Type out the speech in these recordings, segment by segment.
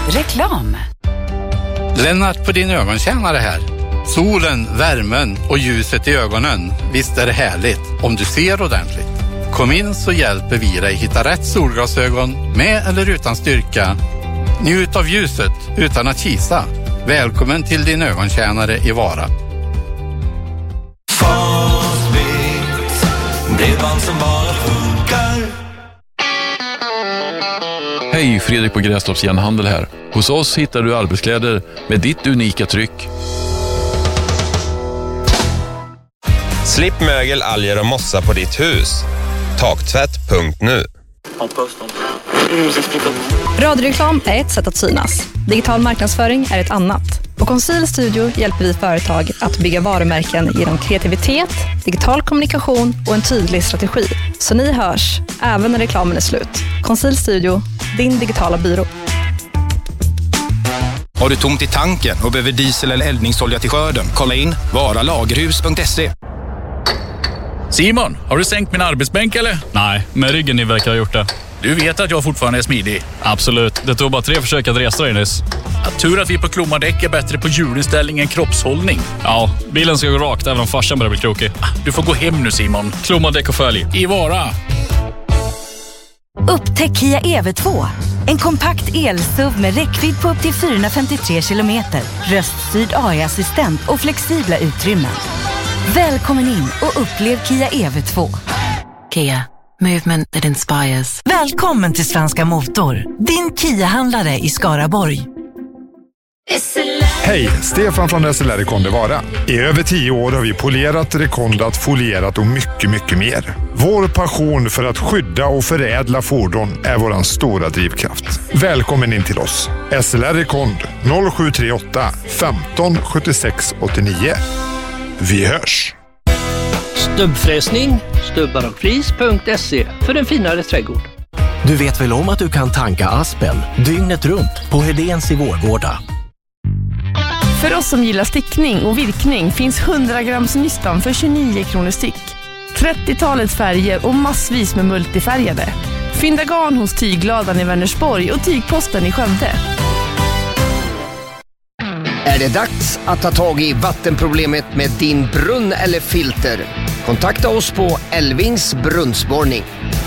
Reklam. Lennart på din ögontjänare här. Solen, värmen och ljuset i ögonen. Visst är det härligt om du ser ordentligt. Kom in så hjälper vi dig hitta rätt solglasögon med eller utan styrka. Njut av ljuset utan att kisa. Välkommen till din ögontjänare i Vara. Fastbit, bredband som bara funkar. Hej, Fredrik på Grästorps Järnhandel här. Hos oss hittar du arbetskläder med ditt unika tryck. Slipp mögel, alger och mossa på ditt hus. Taktvätt.nu. Radioreklam är ett sätt att synas. Digital marknadsföring är ett annat. På Conceal Studio hjälper vi företag att bygga varumärken genom kreativitet, digital kommunikation och en tydlig strategi. Så ni hörs, även när reklamen är slut. Conceal Studio, din digitala byrå. Har du tomt i tanken och behöver diesel eller eldningsolja till skörden? Kolla in varalagerhus.se. Simon, har du sänkt min arbetsbänk eller? Nej, men ryggen ni verkar ha gjort det. Du vet att jag fortfarande är smidig. Absolut, det tog bara 3 försök att resa dig nyss. Tur att vi på Klomadäck är bättre på hjulinställning än kroppshållning. Ja, bilen ska gå rakt även om farsan börjar bli krokig. Du får gå hem nu Simon. Klomadäck och följ. I Vara. Upptäck Kia EV2. En kompakt el-SUV med räckvidd på upp till 453 kilometer. Röststyrd AI-assistent och flexibla utrymmen. Välkommen in och upplev Kia EV2. Kia. Movement that inspires. Välkommen till Svenska Motor. Din Kia-handlare i Skaraborg. Hej, Stefan från SLR Rekonde Vara. I över 10 år har vi polerat, rekondat, folierat och mycket, mycket mer. Vår passion för att skydda och förädla fordon är våran stora drivkraft. Välkommen in till oss. SLR Rekond 0738 15 76 89. Vi hörs! Stubbfräsning, stubbarochflis.se för en finare trädgård. Du vet väl om att du kan tanka Aspen dygnet runt på Hedéns i Vårgårda? För oss som gillar stickning och virkning finns 100 grams nystan för 29 kronor styck. 30-talets färger och massvis med multifärgade. Fynda garn hos Tygladan i Vänersborg och Tygposten i Skövde. Är det dags att ta tag i vattenproblemet med din brunn eller filter? Kontakta oss på Elvins brunnsborrning.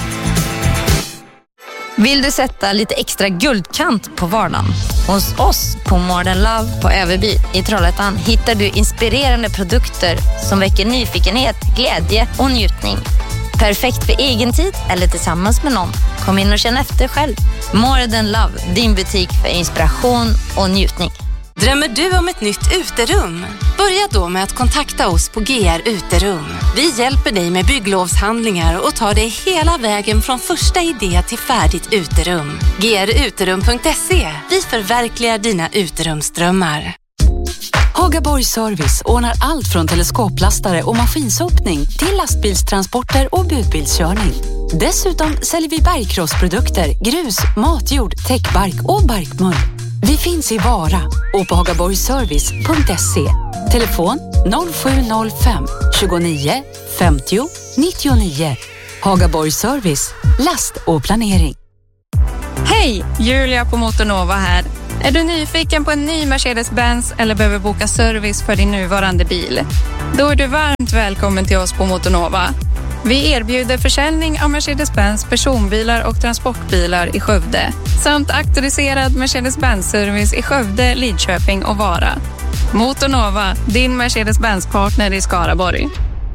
Vill du sätta lite extra guldkant på vardagen? Hos oss på Modern Love på Överby i Trollhättan hittar du inspirerande produkter som väcker nyfikenhet, glädje och njutning. Perfekt för egen tid eller tillsammans med någon. Kom in och känn efter själv. Modern Love, din butik för inspiration och njutning. Drömmer du om ett nytt uterum? Börja då med att kontakta oss på GR Uterum. Vi hjälper dig med bygglovshandlingar och tar dig hela vägen från första idé till färdigt uterum. gruterum.se. Vi förverkligar dina uterumsdrömmar. Hagaborg Service ordnar allt från teleskoplastare och maskinsopning till lastbilstransporter och budbilskörning. Dessutom säljer vi bergkrossprodukter, grus, matjord, täckbark och barkmull. Vi finns i Vara och på hagaborgservice.se. Telefon 0705 29 50 99. Hagaborg Service, last och planering. Hej, Julia på Motornova här. Är du nyfiken på en ny Mercedes-Benz eller behöver boka service för din nuvarande bil? Då är du varmt välkommen till oss på Motornova. Vi erbjuder försäljning av Mercedes-Benz personbilar och transportbilar i Skövde samt auktoriserad Mercedes-Benz-service i Skövde, Lidköping och Vara. Motornova, din Mercedes-Benz-partner i Skaraborg.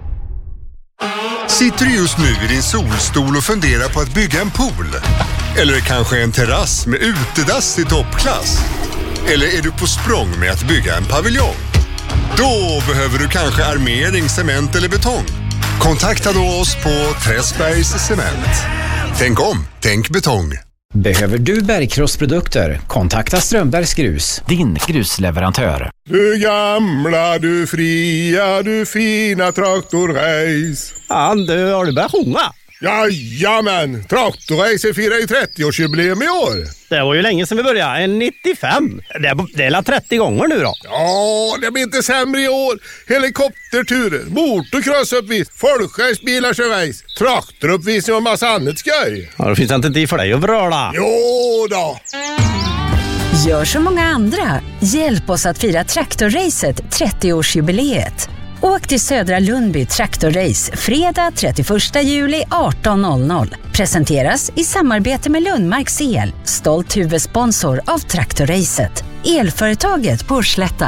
Sitter du just nu i din solstol och funderar på att bygga en pool? Eller kanske en terrass med utedass i toppklass? Eller är du på språng med att bygga en paviljong? Då behöver du kanske armering, cement eller betong. Kontakta då oss på Träsbergs Cement. Tänk om, tänk betong. Behöver du bergkrossprodukter? Kontakta Strömbergs Grus, din grusleverantör. Du gamla, du fria, du fina traktorrace. Ja, du har du börjat sjunga? Jajamän, traktorrace firar ju 30-årsjubileum i år. Det var ju länge sedan vi började, 95. Det är la 30 gånger nu då. Ja, det blir inte sämre i år. Helikopterturer, motocrossuppvisning, folkracebilar som race, traktoruppvisning och massa annat skoj. Ja, det finns inte tid för dig att vröla. Jo då. Gör som många andra. Hjälp oss att fira Traktorracet 30-årsjubileet. Åk till Södra Lundby Traktorrace fredag 31 juli 18.00. Presenteras i samarbete med Lundmarks El, stolt huvudsponsor av Traktorracet. Elföretaget på Slätta.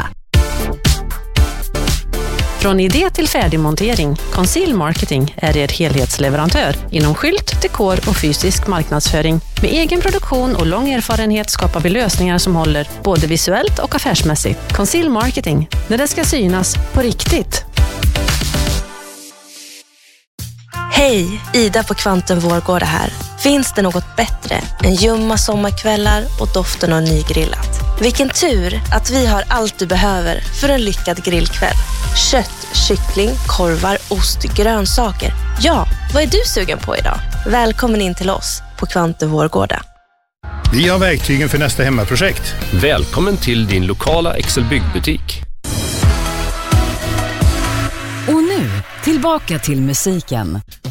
Från idé till färdig montering, Conceal Marketing är er helhetsleverantör inom skylt, dekor och fysisk marknadsföring. Med egen produktion och lång erfarenhet skapar vi lösningar som håller både visuellt och affärsmässigt. Conceal Marketing, när det ska synas på riktigt. Hej, Ida på Kvanten Vårgårda här. Finns det något bättre än ljumma sommarkvällar och doften av nygrillat? Vilken tur att vi har allt du behöver för en lyckad grillkväll. Kött, kyckling, korvar, ost, grönsaker. Ja, vad är du sugen på idag? Välkommen in till oss på Kvanten Vårgårda. Vi har verktygen för nästa hemmaprojekt. Välkommen till din lokala Excel byggbutik. Och nu, tillbaka till musiken.